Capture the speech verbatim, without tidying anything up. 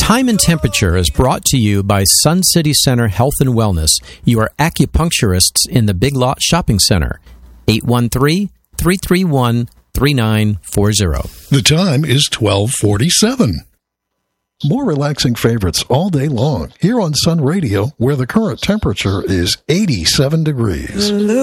Time and Temperature is brought to you by Sun City Center Health and Wellness, your acupuncturists in the Big Lot Shopping Center. eight one three, three three one, three nine four zero. The time is twelve forty-seven. More relaxing favorites all day long here on Sun Radio, where the current temperature is eighty-seven degrees.